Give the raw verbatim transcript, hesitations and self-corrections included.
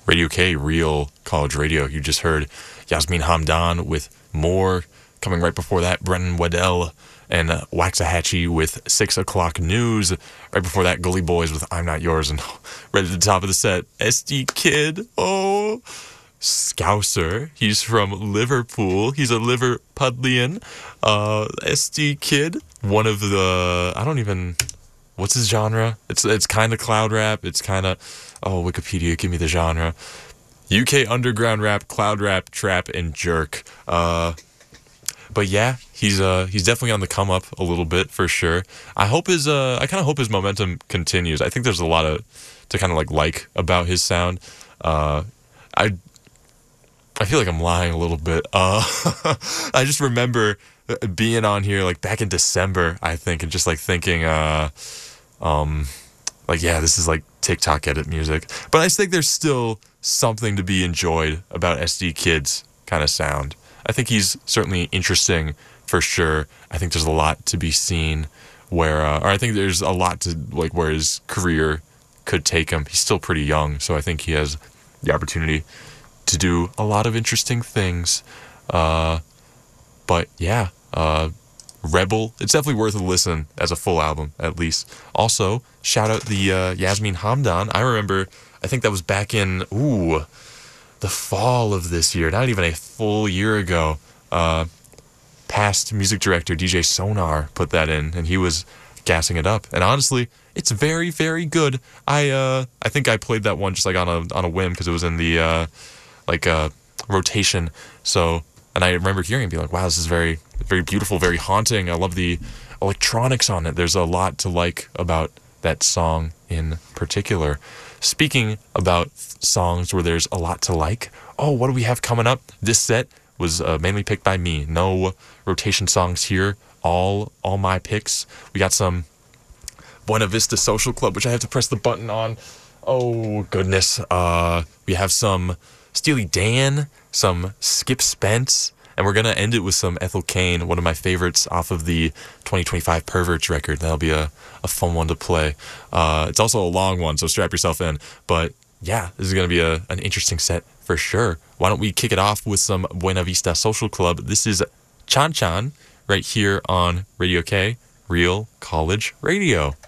Radio K, Real College Radio. You just heard Yasmin Hamdan with More. Coming right before that, Brennan Waddell and uh, Waxahachie with six o'clock News. Right before that, Gully Boys with I'm Not Yours. And right at the top of the set, S D Kid. Oh, Scouser. He's from Liverpool. He's a Liverpudlian. Uh, S D Kid, one of the, I don't even, what's his genre? It's it's kind of cloud rap. It's kind of, oh, Wikipedia, give me the genre. U K underground rap, cloud rap, trap, and jerk. Uh, but yeah, he's uh he's definitely on the come up a little bit for sure. I hope his uh I kind of hope his momentum continues. I think there's a lot of to kind of like like about his sound. Uh, I I feel like I'm lying a little bit. Uh, I just remember being on here like back in December, I think, and just like thinking, uh, um, like yeah, this is like TikTok edit music. But I just think there's still something to be enjoyed about S D Kid's kind of sound. I think he's certainly interesting for sure. I think there's a lot to be seen where, uh, or I think there's a lot to like where his career could take him. He's still pretty young, so I think he has the opportunity to do a lot of interesting things. Uh, but yeah, uh, Rebel, it's definitely worth a listen as a full album, at least. Also, shout out the uh, Yasmin Hamdan. I remember, I think that was back in, ooh, the fall of this year, not even a full year ago. Uh, past music director D J Sonar put that in, and he was gassing it up. And honestly, it's very, very good. I uh, I think I played that one just like on a on a whim because it was in the uh, like uh, rotation. So, and I remember hearing it and being like, wow, this is very, very beautiful, very haunting. I love the electronics on it. There's a lot to like about that song in particular. Speaking about songs where there's a lot to like, oh, what do we have coming up? This set was uh, mainly picked by me. No rotation songs here. All all my picks. We got some Buena Vista Social Club, which I have to press the button on. Oh, goodness. Uh, we have some Steely Dan, some Skip Spence, and we're going to end it with some Ethel Cain, one of my favorites off of the twenty twenty-five Perverts record. That'll be a, a fun one to play. Uh, it's also a long one, so strap yourself in. But yeah, this is going to be a, an interesting set for sure. Why don't we kick it off with some Buena Vista Social Club? This is Chan Chan right here on Radio K, Real College Radio.